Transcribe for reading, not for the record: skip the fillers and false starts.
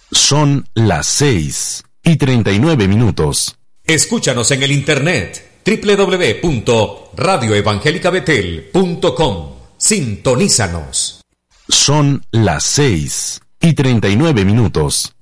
Son las 6:39. Escúchanos en el internet www.radioevangelicabetel.com. Sintonízanos. Son las 6:39.